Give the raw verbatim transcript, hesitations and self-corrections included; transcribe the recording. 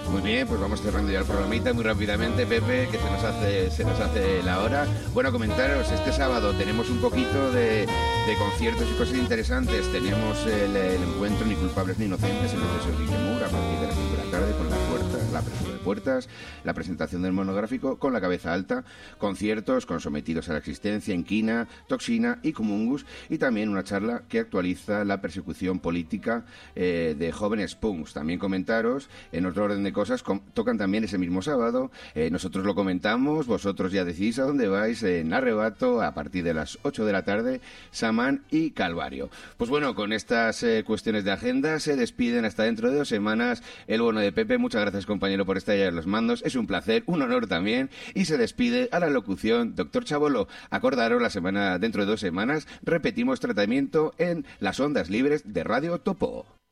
Muy bien, pues vamos cerrando ya el programita muy rápidamente, Pepe, que se nos hace se nos hace la hora. Bueno, comentaros, este sábado tenemos un poquito de, de conciertos y cosas interesantes. Tenemos el, el encuentro Ni culpables ni inocentes en el Museo Guillemur a partir de las cinco de la tarde con la puerta, la apertura de puertas, la presentación del monográfico con la cabeza alta, conciertos con Sometidos a la existencia, Inquina, Toxina y Comungus, y también una charla que actualiza la persecución política eh, de jóvenes punks. También comentaros, en otro orden de cosas, com- tocan también ese mismo sábado, eh, nosotros lo comentamos, vosotros ya decidís a dónde vais, en Arrebato, a partir de las ocho de la tarde, Samán y Calvario. Pues bueno, con estas eh, cuestiones de agenda se despiden hasta dentro de dos semanas el bono de Pepe. Muchas gracias, compañero, por estar allá en los mandos, es un placer, un honor también, y se despide a la locución doctor Chabolo. Acordaros, la semana dentro de dos semanas repetimos tratamiento en las ondas libres de Radio Topo.